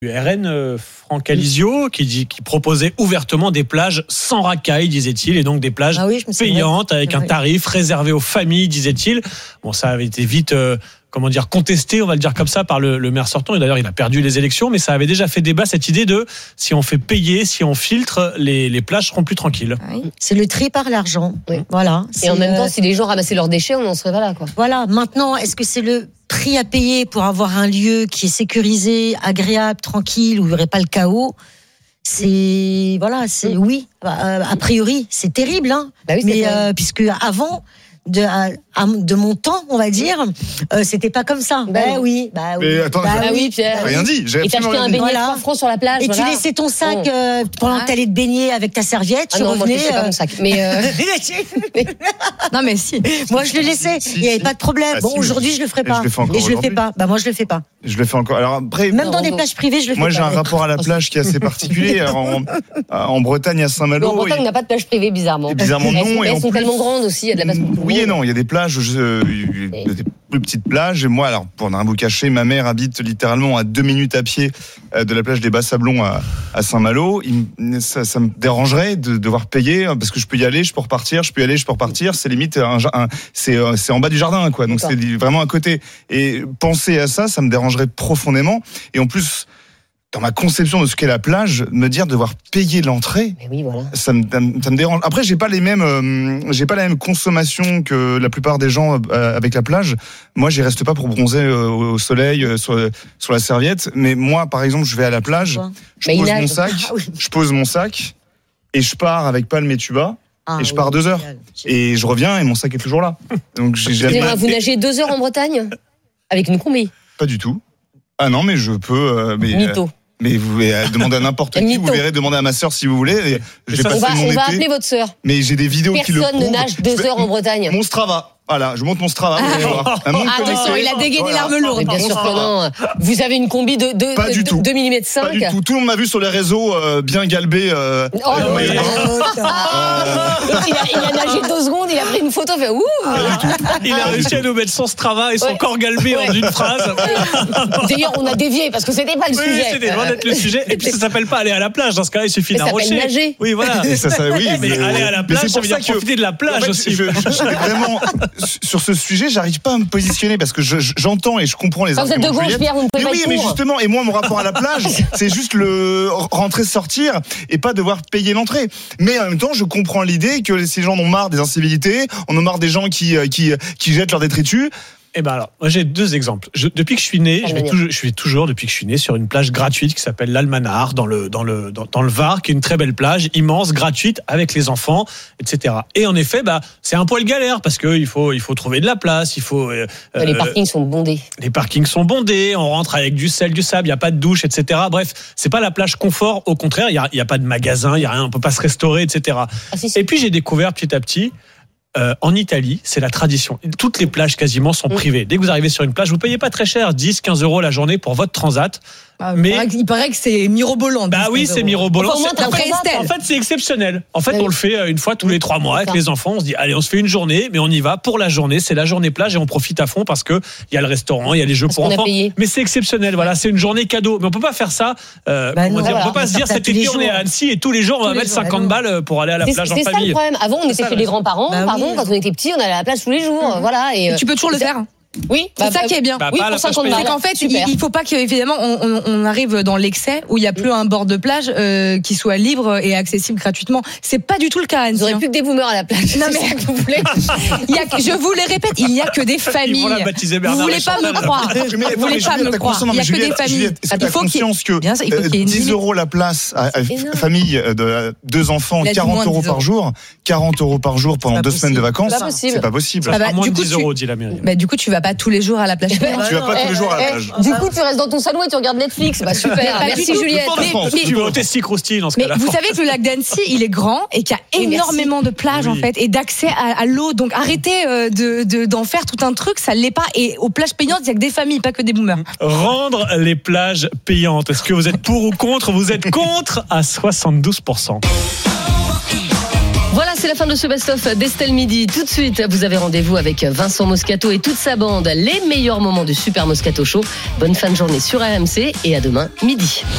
RN Franck Alizio qui proposait ouvertement des plages sans racailles, disait-il, et donc des plages payantes avec un tarif réservé aux familles, disait-il. Bon, ça avait été vite contesté, on va le dire comme ça, par le maire sortant, et d'ailleurs il a perdu les élections, mais ça avait déjà fait débat, cette idée de si on fait payer, si on filtre, les plages seront plus tranquilles. Oui. C'est le tri par l'argent. Oui. Voilà. Et en même temps, si les gens ramassaient leurs déchets, on n'en serait pas là, quoi. Voilà. Maintenant, est-ce que c'est le prix à payer pour avoir un lieu qui est sécurisé, agréable, tranquille, où il n'y aurait pas le chaos? Oui. A priori, c'est terrible, hein. Bah oui, mais puisque avant. De mon temps, on va dire, c'était pas comme ça. Oui. Mais attends, Pierre. Rien dit. Et t'as acheté un beignet 3 francs sur la plage. Et tu laissais ton sac pendant que t'allais te baigner avec ta serviette. Tu revenais. Moi, je laissais pas mon sac. Mais non, mais si. Moi, je le laissais. Il n'y avait pas de problème. Bon, aujourd'hui, je le ferai pas. Et je le fais pas. Moi, je le fais pas. Je le fais encore. Alors après, même dans des plages privées, je le fais pas. Moi, j'ai un rapport à la plage qui est assez particulier. Alors, en Bretagne, à Saint-Malo. En Bretagne, on n'a pas de plage privée, bizarrement. Bizarrement, non. Elles sont tellement grandes aussi. Il y a de la place pour tout. Oui et non. Il y a des plages, des plus petites plages. Et moi, alors, pour ne rien vous cacher, ma mère habite littéralement à 2 minutes à pied de la plage des Bas-Sablons à Saint-Malo. Ça me dérangerait de devoir payer parce que je peux y aller, je peux repartir, je peux y aller, je peux repartir. C'est limite c'est en bas du jardin, quoi. Donc c'est vraiment à côté. Et penser à ça, ça me dérangerait profondément. Et en plus, dans ma conception de ce qu'est la plage, me dire devoir payer l'entrée, ça me dérange. Après, j'ai pas la même consommation que la plupart des gens avec la plage. Moi, j'y reste pas pour bronzer au soleil sur la serviette. Mais moi, par exemple, je vais à la plage, je pose mon sac et je pars avec palme et tuba. Et je pars 2 heures. Et je reviens et mon sac est toujours là. Donc vous nagez 2 heures en Bretagne avec une combi? Pas du tout. Ah non, mais je peux. Mytho. Mais vous pouvez demander à n'importe qui, vous verrez, demander à ma sœur si vous voulez. On va appeler votre sœur. Mais j'ai des vidéos qui le prouvent. Personne ne nage 2 heures en Bretagne. Mon Strava. Voilà, je monte mon Strava. Attention, il a dégainé l'arme lourde. Bien sûr que non. Vous avez une combi de 2 mm 5. Pas du tout. Tout le monde m'a vu sur les réseaux bien galbé. Il a nagé 2 secondes, il a pris une photo, fait ouh. Il a réussi à nous mettre son Strava et son corps galbé en une phrase. D'ailleurs, on a dévié parce que c'était pas le sujet. C'était loin d'être le sujet. Et puis ça s'appelle pas aller à la plage. Dans ce cas-là, il suffit d'un rocher. Ça s'appelle nager. Oui, voilà. Mais aller à la plage, ça veut dire profiter de la plage aussi. Vraiment. Sur ce sujet, j'arrive pas à me positionner parce que j'entends et je comprends les arguments. Vous êtes de gauche, Pierre, vous ne pouvez pas. Oui, mais justement, et moi, mon rapport à la plage, c'est juste le rentrer, sortir et pas devoir payer l'entrée. Mais en même temps, je comprends l'idée que ces gens en ont marre des incivilités, on en a marre des gens qui jettent leurs détritus. Eh ben alors, moi j'ai 2 exemples. Depuis que je suis né, je vais toujours depuis que je suis né sur une plage gratuite qui s'appelle l'Almanar dans le Var, qui est une très belle plage, immense, gratuite avec les enfants, etc. Et en effet, c'est un poil galère parce que il faut trouver de la place, les parkings sont bondés. Les parkings sont bondés, on rentre avec du sel, du sable, il y a pas de douche, etc. Bref, c'est pas la plage confort. Au contraire, il y a pas de magasin, il y a rien, on peut pas se restaurer, etc. Et puis j'ai découvert petit à petit. En Italie, c'est la tradition. Toutes les plages quasiment sont privées. Dès que vous arrivez sur une plage, vous payez pas très cher, 10-15 € la journée pour votre transat. Mais il paraît que c'est mirobolant. Oui, c'est mirobolant. Enfin, en fait, c'est exceptionnel. En fait, on le fait une fois tous les 3 mois avec les enfants. On se dit, allez, on se fait une journée, mais on y va pour la journée. C'est la journée plage et on profite à fond parce que il y a le restaurant, il y a les jeux pour enfants. Mais c'est exceptionnel. Voilà, c'est une journée cadeau. Mais on peut pas faire ça. On peut pas se dire cet été on est à Annecy et tous les jours on va mettre 50 balles pour aller à la plage en famille. C'est ça le problème. Avant, on était chez les grands-parents. Quand on était petits, on allait à la plage tous les jours. Voilà. Et tu peux toujours le faire. Oui, c'est ça qui est bien. Oui, pour 50 balles. C'est qu'en fait, il faut pas qu'évidemment on arrive dans l'excès où il y a plus un bord de plage qui soit libre et accessible gratuitement. C'est pas du tout le cas. Vous aurez plus que des boomers à la plage. Non mais vous voulez. Je vous le répète, il n'y a que des familles. Vous voulez pas me croire. Vous voulez pas me croire. Il y a que des familles. Est-ce que tu as conscience que 10 € la place à famille de 2 enfants, 40 € par jour, 40 € par jour pendant 2 semaines de vacances, c'est pas possible. Moins de 10 € dit la mairie. Mais du coup, tu vas pas tous les jours à la plage. Tu vas pas tous les jours à la plage. Du coup, tu restes dans ton salon et tu regardes Netflix. Super. Merci Juliette. Tu vas au Tessie Croustille dans ce cas-là. Mais vous savez que le lac d'Annecy, il est grand et qu'il y a énormément de plages en fait et d'accès à l'eau. Donc arrêtez d'en faire tout un truc, ça l'est pas. Et aux plages payantes, il y a que des familles, pas que des boomers. Rendre les plages payantes. Est-ce que vous êtes pour ou contre ? Vous êtes contre à 72%. Voilà, c'est la fin de ce best-of d'Estelle Midi. Tout de suite, vous avez rendez-vous avec Vincent Moscato et toute sa bande. Les meilleurs moments du Super Moscato Show. Bonne fin de journée sur RMC et à demain midi.